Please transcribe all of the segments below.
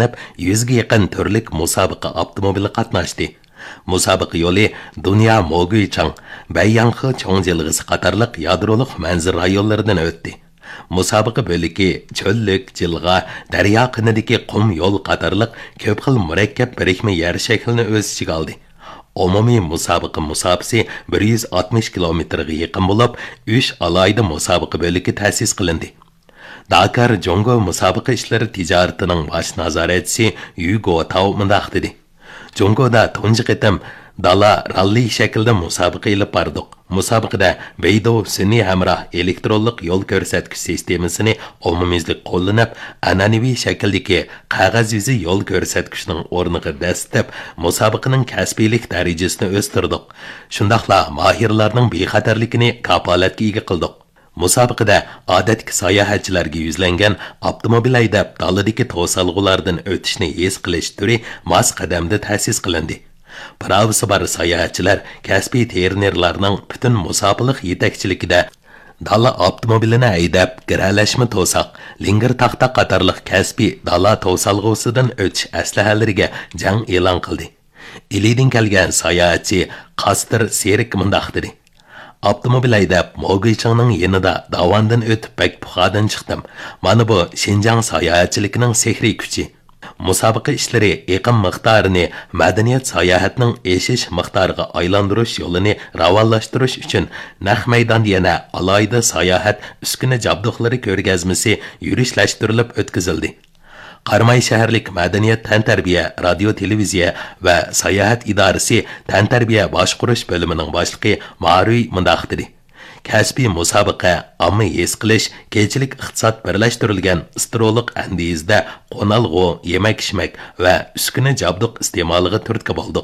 qilinib, 100 ga yaqin turlik musobaqa avtomobili qatnashdi. Musobaqa yo'li Dunyo Moguichang, Bayyanxi cho'ng'ilg'isi qatorliq yadroliq manzil rayonlaridan o'tdi. Musobaqa bo'ligi cho'llik, jilg'a, daryo qinidagi qum yo'l qatorliq ko'p xil murakkab birikma yer shaklini o'z ichiga oldi. Umumiy musobaqa musofasi 160 kilometrga yaqin bo'lib, 3 alayda musobaqa bo'ligi ta'sis qilindi. Dakar Jongo musobaqa ishlari tijoratining bosh nazoratchisi Yugo Tao mundaq dedi. Jongoda tunji qitim dala ralli shaklda musobaqa ilib bordik. Musobaqada Beydo sun'iy hamroh elektronlik yo'l ko'rsatkich sistemasini umumiylik qo'llanib, an'anaviy shakldagi qog'oz yuzi yo'l ko'rsatkichining o'rniga dastlab musobaqaning kasbiylik darajasini o'stirdik. Shundaqla mohirlarning bexatarligini kapolatga ega qildik. Musobaqada odatdagi sayohatchilarga yuzlangan avtomobil haydab daladagi to'salg'ulardan o'tishni his qilish turi mos qadamda ta'sis qilindi. Pravisi bar sayohatchilar kasbiy trenerlarning butun musobaqalik yetakchiligida dala avtomobilini haydab giralashma to'saq, linger taxta qatorliq kasbiy dala to'salg'usidan o'tish aslahalariga jang e'lon qildi. Ilidin kelgan sayohatchi Qastir Serik mundaq dedi. Avtomobil haydab Moguichangning yanida davandan o'tib bak puxadan chiqdim. Mana bu Xinjiang sayohatchiligining sehriy kuchi. Musobaqa ishlari iqim miqdorini madaniyat sayohatining eshish miqdoriga aylantirish yo'lini ravonlashtirish uchun naq maydonda yana alayda sayohat uskuna jabduqlari ko'rgazmasi yurishlashtirilib o'tkazildi. Qarmay shaharlik madaniyat tantarbiya, radio televiziya va sayohat idorasi tantarbiya boshqarish bo'limining boshlig'i Ma'ruy mundaq dedi. Kasbiy musobaqa omma his qilish, kechilik iqtisod birlashtirilgan istiroliq andizda qo'nalg'u, yemak-ishmak va uskuna jabduq iste'moliga turtki bo'ldik.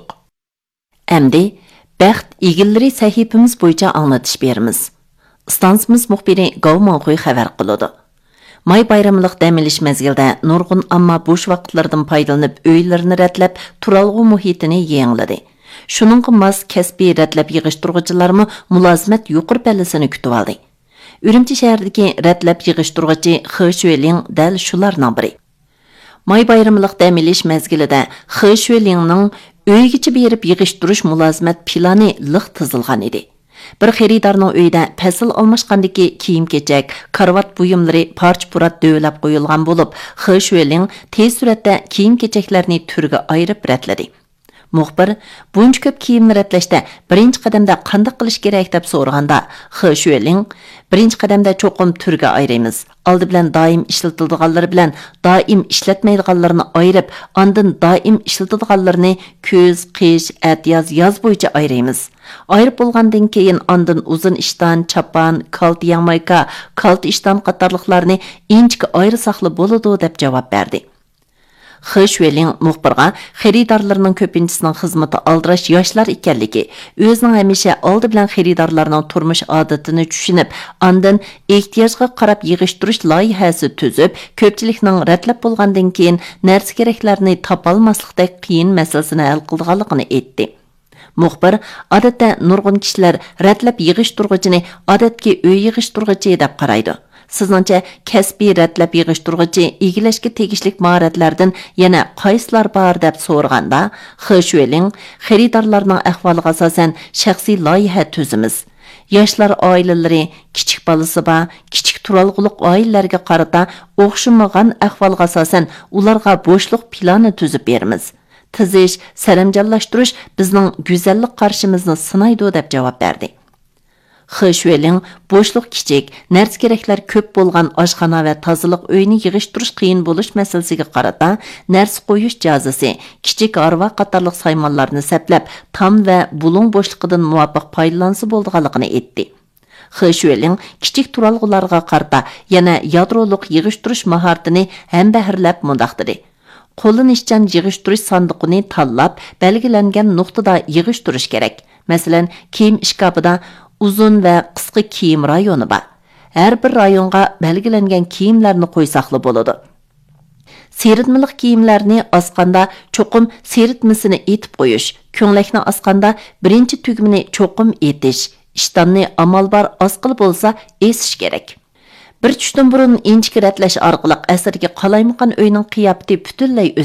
Endi baxt egillari sahifamiz bo'yicha anglatish beramiz. Stansimiz muxbiri Gavmonxo'y xabar qiladi. May bayramlıq dam olish mezgilda nurg'un ammo bo'sh vaqtlardan foydalanib uylarini ratlab, turalg'u muhitini yangiladi. Shuningga mos kasbiy ratlab yig'ishtiruvchilarmi mulozimat yuqori pallasini kutib oldi. Urumchi shahridagi ratlab yig'ishtiruvchi He Shueling dal shularning biri. May bayramlıq dam olish mezgilida He Shuelingning uygacha berib yig'ishtirish mulozimat plani liq tizilgan edi. Bir xaridorning uyida fasl almashqandagi kiyim-kechak, karvat buyumlari parch-purat dövlab qo'yilgan bo'lib, He Shueling tez suratda kiyim-kechaklarni turga ayirib ratladi. Muxbir buncha ko'p kiyimni ratlashda birinchi qadamda qanday qilish kerak deb so'raganda, He Shueling birinchi qadamda cho'qim turga ayiramiz. Oldi bilan doim ishlatiladiganlari bilan doim ishlatmaydiganlarini ayirib, ondan doim ishlatiladiganlarini ko'z, qish, yoz bo'yicha ayiramiz. Ayirib bo'lgandan keyin ondan uzun ishton, chapan, kalt yangmayka, kalt ishton qatorliqlarni inchga ayirsak bo'ladi deb javob berdi. He Shueling muxbirga xaridorlarning ko'pinchisining xizmati aldirash yoshlar ekanligi, o'zining hamisha oldi bilan xaridorlarning turmush odatini tushunib, ondan ehtiyojga qarab yig'ishtirish loyihasi tuzib, ko'pchilikning ratlab bo'lgandan keyin narsa keraklarni topolmaslikdek qiyin masalasini hal qilganligini aytdi. Muxbir odatda nurg'un kishilar ratlab yig'ishtiruvchini odatga uy yig'ishtiruvchi deb qaraydi. Sizningcha kasbiy ratlab yig'ishtiruvchi egilashga tegishlik mahoratlardan yana qaysilar bor deb so'raganda, He Shueling xaridorlarning ahvoliga asosan shaxsiy loyiha tuzimiz. Yoshlar oilalari, kichik bolasi bor, kichik turalg'uliq oilalarga qarata o'xshamagan ahvolga asosan ularga bo'shliq plani tuzib beramiz. Tizish, saramjonlashtirish bizning go'zallik qarshimizni sinaydi deb javob berdi. He Shueling bo'shliq kichik, narsa keraklar ko'p bo'lgan oshxona va tozaliq uyini yig'ishtirish qiyin bo'lish masalasiga qarata narsa qo'yish jazisi, kichik arva qatorliq saymonlarni saplab, tam va bulung bo'shliqidan muvofiq foydalansa bo'lganligini aytdi. He Shueling kichik turalg'ularga qarata yana yadroliq yig'ishtirish mahoratini ham bahrlab mundaq dedi. Qo'llanishchan yig'ishtirish sandiqini tanlab, belgilangan nuqtada yig'ishtirish kerak. Masalan, kiyim ishkabida uzun va qisqa kiyim rayoni bor. Har bir rayonga belgilangan kiyimlarni qo'ysaqli bo'ladi. Seritmalik kiyimlarni osqanda cho'qim seritmasini etib qo'yish, ko'nglakni osqanda birinchi tugmini cho'qim etish, ishtonni amal bor osqili bo'lsa esish kerak. Bir tushdan burun inchki ratlash orqali asrga qalaymaqan uyning qiyofati butunlay